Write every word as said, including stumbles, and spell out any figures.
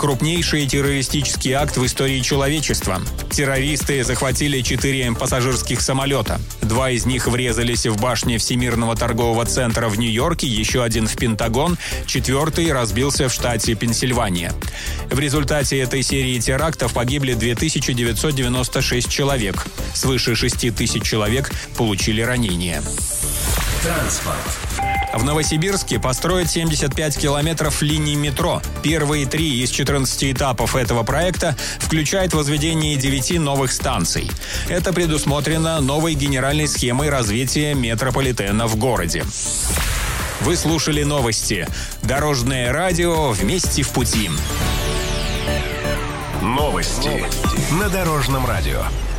крупнейший террористический акт в истории человечества. Террористы захватили четыре пассажирских самолета. Два из них врезались в башни Всемирного торгового центра в Нью-Йорке, еще один в Пентагон, четвертый разбился в штате Пенсильвания. В результате этой серии терактов погибли две тысячи девятьсот девяносто шесть человек. Свыше шести тысяч человек получили ранения. Транспорт. В Новосибирске построят семьдесят пять километров линий метро. Первые три из четырнадцати этапов этого проекта включают возведение девяти новых станций. Это предусмотрено новой генеральной схемой развития метрополитена в городе. Вы слушали новости. Дорожное радио «Вместе в пути». Новости на Дорожном радио.